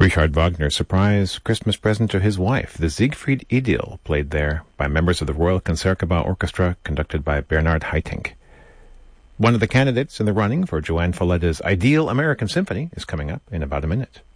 Richard Wagner's surprise Christmas present to his wife, the Siegfried Idyll, played there by members of the Royal Concertgebouw Orchestra, conducted by Bernard Haitink. One of the candidates in the running for Joanne Folletta's Ideal American Symphony is coming up in about a minute.